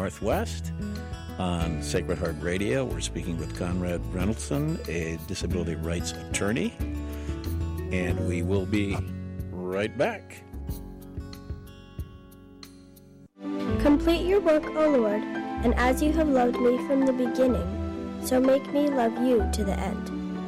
Northwest on Sacred Heart Radio. We're speaking with Conrad Reynoldson, a disability rights attorney, and we will be right back. Complete your work, O Lord, and as you have loved me from the beginning, so make me love you to the end.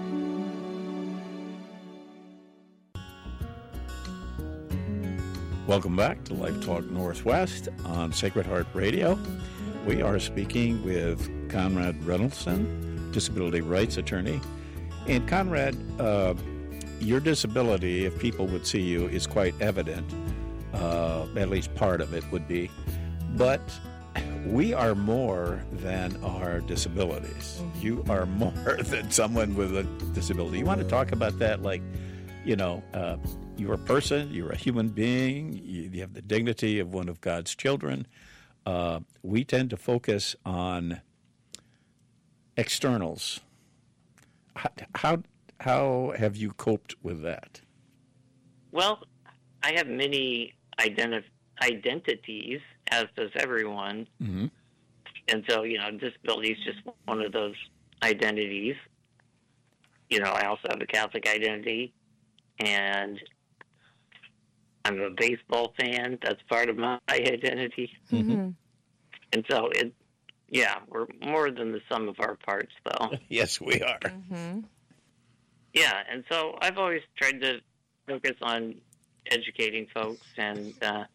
Welcome back to Life Talk Northwest on Sacred Heart Radio. We are speaking with Conrad Reynoldson, disability rights attorney. And Conrad, your disability, if people would see you, is quite evident. At least part of it would be. But we are more than our disabilities. You are more than someone with a disability. You want to talk about that? Like, you're a person, you're a human being, you have the dignity of one of God's children. We tend to focus on externals. How have you coped with that? Well, I have many identities, as does everyone. Mm-hmm. And so, disability is just one of those identities. I also have a Catholic identity, and I'm a baseball fan. That's part of my identity. Mm-hmm. And so, we're more than the sum of our parts, though. Yes, we are. Mm-hmm. Yeah, and so I've always tried to focus on educating folks and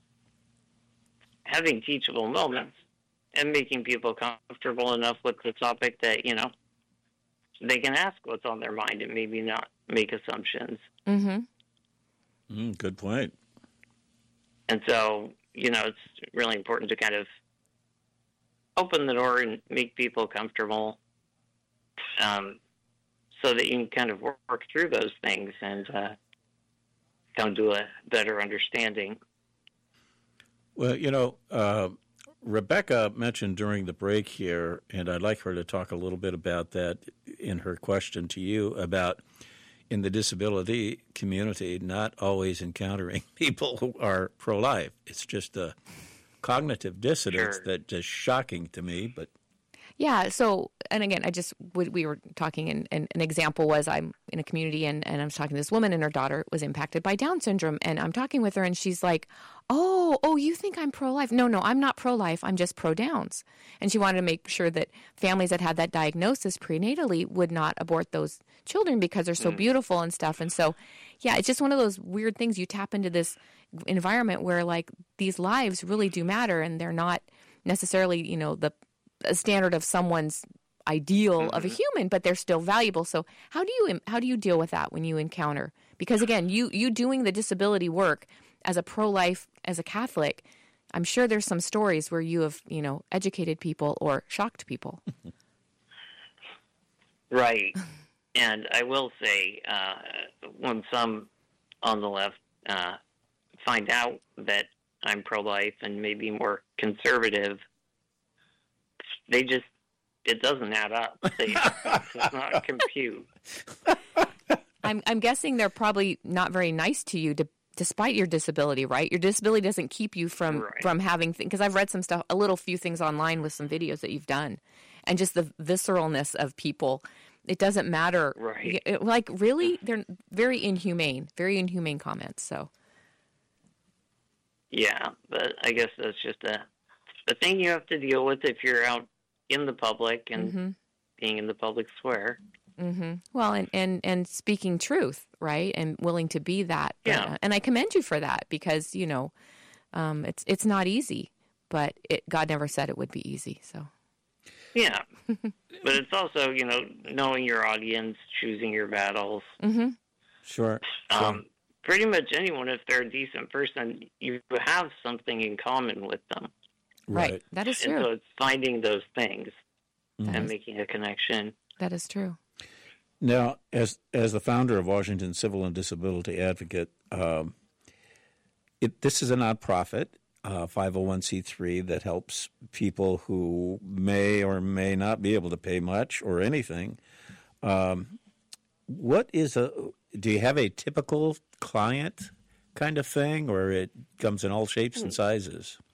having teachable moments and making people comfortable enough with the topic that, they can ask what's on their mind and maybe not make assumptions. Mm-hmm. Good point. And so, it's really important to kind of open the door and make people comfortable so that you can kind of work through those things and come to a better understanding. Well, Rebecca mentioned during the break here, and I'd like her to talk a little bit about that in her question to you about in the disability community not always encountering people who are pro-life. It's just a cognitive dissonance that is shocking to me, but yeah. So, and again, we were talking, and an example was I'm in a community and I was talking to this woman and her daughter was impacted by Down syndrome. And I'm talking with her and she's like, oh, you think I'm pro-life? No, I'm not pro-life. I'm just pro-Downs. And she wanted to make sure that families that had that diagnosis prenatally would not abort those children because they're so beautiful and stuff. And so, yeah, it's just one of those weird things. You tap into this environment where like these lives really do matter and they're not necessarily, the standard of someone's ideal of a human, but they're still valuable. So how do you deal with that when you encounter? Because again, you doing the disability work as a pro-life, as a Catholic, I'm sure there's some stories where you have, educated people or shocked people. Right. And I will say, when some on the left find out that I'm pro-life and maybe more conservative, it doesn't add up. It does not compute. I'm guessing they're probably not very nice to you despite your disability, right? Your disability doesn't keep you from having things, because I've read some stuff, few things online with some videos that you've done, and just the visceralness of people. It doesn't matter. Right. Really, they're very inhumane comments, so. Yeah, but I guess that's just a thing you have to deal with if you're out in the public and being in the public square. Mm-hmm. Well, and speaking truth, right, and willing to be that. Yeah. And I commend you for that because it's not easy, but God never said it would be easy. So. Yeah, but it's also knowing your audience, choosing your battles. Mm-hmm. Sure. Pretty much anyone, if they're a decent person, you have something in common with them. Right. That is true. And so it's finding those things and making a connection. That is true. Now, as the founder of Washington Civil and Disability Advocate, this is a nonprofit, 501c3, that helps people who may or may not be able to pay much or anything. Do you have a typical client kind of thing, or it comes in all shapes and sizes?